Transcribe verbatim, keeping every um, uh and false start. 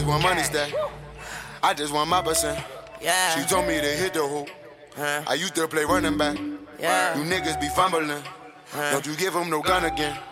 just want money stack. I just want my percent. Yeah. She told me to hit the hoop. Huh. I used to play running back. Yeah. You niggas be fumbling. Huh. Don't you give them no gun again.